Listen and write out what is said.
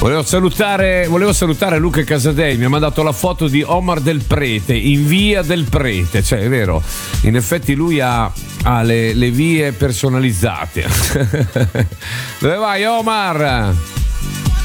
Volevo salutare Luca Casadei, mi ha mandato la foto di Omar del Prete in via del Prete, cioè è vero, in effetti lui ha le vie personalizzate. Dove vai Omar?